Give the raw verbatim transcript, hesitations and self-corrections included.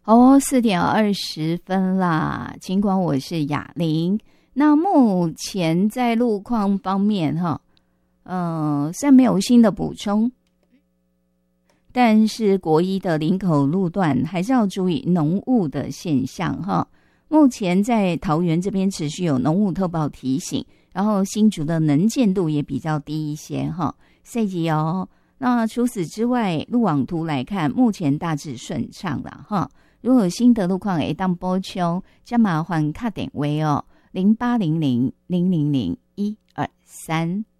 哦，四点二十分啦。尽管我是雅玲，那目前在路况方面哈，呃，虽然没有新的补充，但是国一的林口路段还是要注意浓雾的现象哈。目前在桃园这边持续有浓雾特报提醒，然后新竹的能见度也比较低一些哈。赛季哦，那除此之外，路网图来看，目前大致顺畅了哈。如果有新的路况会当补充，加麻烦打电话哦，零八零零零零零一二三。